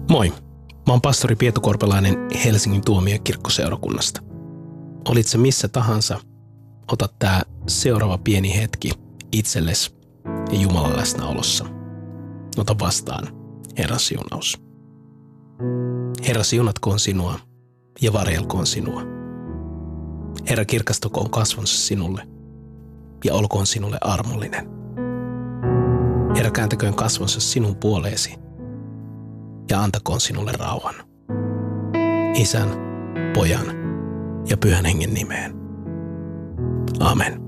Moi, mä oon pastori Pietu Korpelainen Helsingin tuomiokirkkoseurakunnasta. Olit sä missä tahansa, ota tää seuraava pieni hetki itsellesi ja Jumalan läsnäolossa. Ota vastaan Herran siunaus. Herra siunatkoon sinua ja varjelkoon sinua. Herra kirkastakoon kasvonsa sinulle ja olkoon sinulle armollinen. Herra kääntäköön kasvonsa sinun puoleesi ja antakoon sinulle rauhan. Isän, Pojan ja Pyhän Hengen nimeen. Amen.